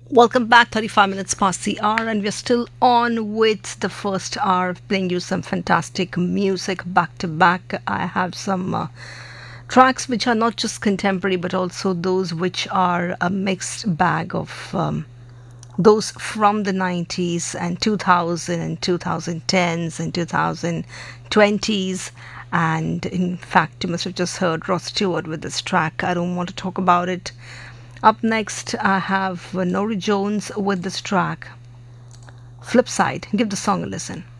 Welcome back, 35 minutes past the hour, and we're still on with the first hour, playing you some fantastic music back to back. I have some tracks which are not just contemporary but also those which are a mixed bag of those from the 90s and 2000 and 2010s and 2020s. And in fact, you must have just heard Ross Stewart with this track. I don't want to talk about it. Up next, I have Nori Jones with this track, Flipside. Give the song a listen.